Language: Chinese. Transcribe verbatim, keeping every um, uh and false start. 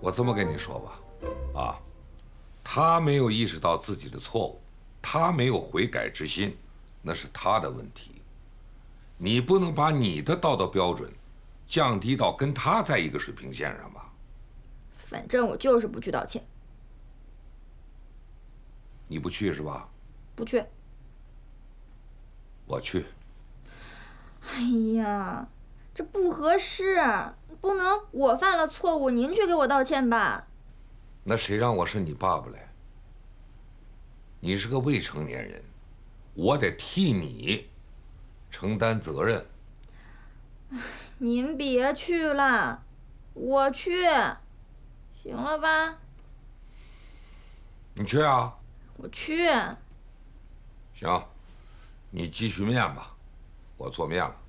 我这么跟你说吧，啊，他没有意识到自己的错误，他没有悔改之心，那是他的问题。你不能把你的道德标准降低到跟他在一个水平线上吧？ 反正我就是不去道歉。 你不去是吧？ 不去。 我去。 哎呀，这不合适，不能我犯了错误，您去给我道歉吧？ 那谁让我是你爸爸嘞？你是个未成年人，我得替你承担责任。 您别去了，我去，行了吧？ 你去啊？ 我去。 行，你继续面吧，我做面了。